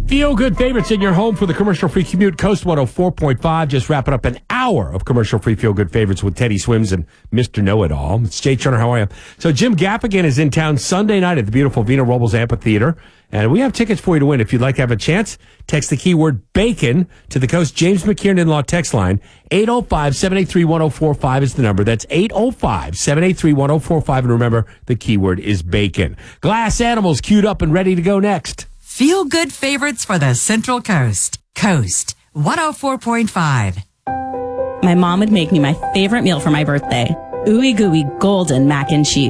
Feel good favorites in your home for the commercial-free commute. Coast 104.5. Just wrapping up an hour of commercial-free feel good favorites with Teddy Swims and Mr. Know-It-All. It's Jay Turner. How are you? So Jim Gaffigan is in town Sunday night at the beautiful Vina Robles Amphitheater. And we have tickets for you to win. If you'd like to have a chance, text the keyword BACON to the Coast James McKiernan in-law text line. 805-783-1045 is the number. That's 805-783-1045. And remember, the keyword is BACON. Glass Animals queued up and ready to go next. Feel good favorites for the Central Coast. Coast 104.5. My mom would make me my favorite meal for my birthday. Ooey gooey golden mac and cheese.